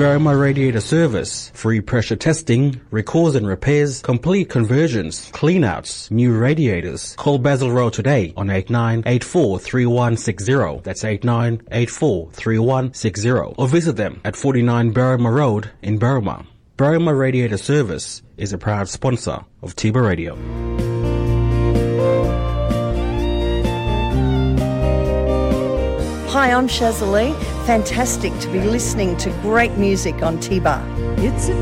Berrima Radiator Service. Free pressure testing, recalls and repairs, complete conversions, cleanouts, new radiators. Call Basil Road today on 89843160. That's 89843160. Or visit them at 49 Berrima Road in Berrima. Berrima Radiator Service is a proud sponsor of Tiba Radio. Hi, I'm Shazali. Fantastic to be listening to great music on Tiba. It's